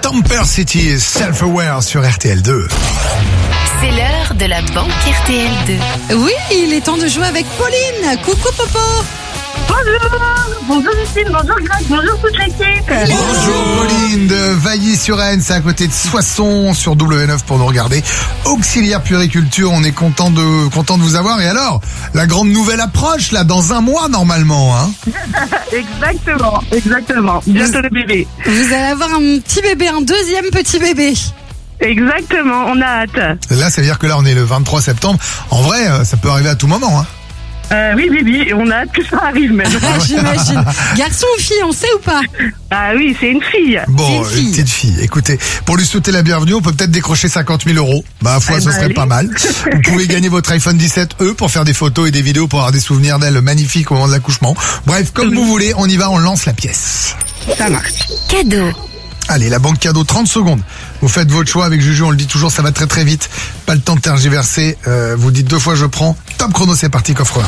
Tamper City, Self-Aware sur RTL2. C'est l'heure de la banque RTL2. Oui, il est temps de jouer avec Pauline. Coucou Popo. Bonjour Justine, bonjour Greg, bonjour toute l'équipe. Bonjour Pauline de Vailly-sur-Aisne, c'est à côté de Soissons sur W9 pour nous regarder. Auxiliaire puériculture, on est content de vous avoir. Et alors, la grande nouvelle approche là, dans un mois normalement, hein. Exactement. Bientôt le bébé. Vous allez avoir un petit bébé, un deuxième petit bébé. Exactement, on a hâte. Là, ça veut dire que là, on est le 23 septembre. En vrai, ça peut arriver à tout moment, hein. Oui, on a hâte que ça arrive même. Ah, j'imagine. Garçon ou fille, on sait ou pas? Ah oui, c'est une fille. Bon, C'est une une petite fille. Écoutez, pour lui souhaiter la bienvenue, on peut peut-être décrocher 50 000 euros. Bah, à fois, ce serait allez. pas mal. Vous pouvez gagner votre iPhone 17e pour faire des photos et des vidéos pour avoir des souvenirs d'elle magnifiques au moment de l'accouchement. Bref, comme vous voulez, on y va, on lance la pièce. Ça marche. Cadeau. Allez, la banque cadeau, 30 secondes. Vous faites votre choix avec Juju, on le dit toujours, ça va très très vite. Pas le temps de tergiverser. Vous dites 2 fois je prends. Top chrono, c'est parti, coffre 1.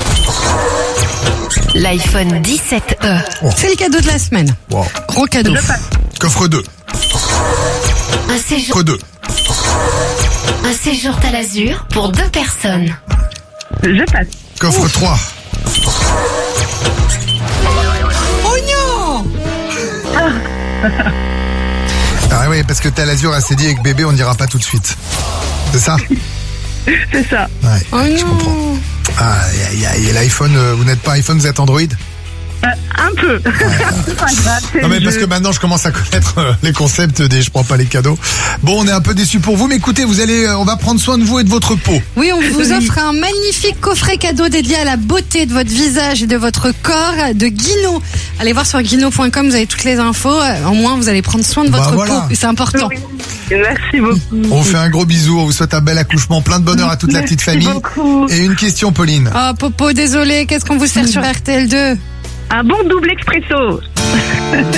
L'iPhone 17e. C'est le cadeau de la semaine. Wow. Gros cadeau. Coffre 2. Un séjour, Coffre 2. un séjour Talazur pour 2 personnes. Je passe. Coffre 3. Oignon. Ah oui, parce que Talazur a s'est dit avec bébé, on n'ira pas tout de suite. C'est ça? C'est ça. Ouais, Oh je non. comprends. Ah, et l'iPhone, vous n'êtes pas iPhone, vous êtes Android? Un peu. C'est pas grave, c'est Non mais le parce jeu. que maintenant je commence à connaître les concepts des je prends pas les cadeaux. Bon, on est un peu déçus pour vous, mais écoutez, on va prendre soin de vous et de votre peau. Oui, on vous offre un magnifique coffret cadeau dédié à la beauté de votre visage et de votre corps de Guino. Allez voir sur guino.com, vous avez toutes les infos. Au moins, vous allez prendre soin de votre voilà. peau. C'est important. Oui. Merci beaucoup. On vous fait un gros bisou, on vous souhaite un bel accouchement, plein de bonheur à toute la petite famille. Beaucoup. Et une question, Pauline. Oh, Popo, désolé. Qu'est-ce qu'on vous sert sur RTL2? Un bon double expresso.